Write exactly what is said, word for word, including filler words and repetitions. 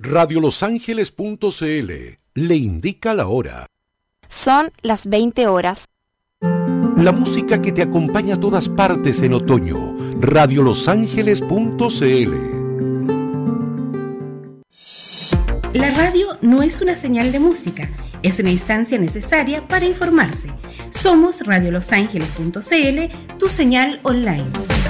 radio los ángeles punto c l le indica la hora. Son las veinte horas. La música que te acompaña a todas partes en otoño. radio los ángeles punto c l. La radio no es una señal de música, es una instancia necesaria para informarse. Somos radio los ángeles punto c l, tu señal online.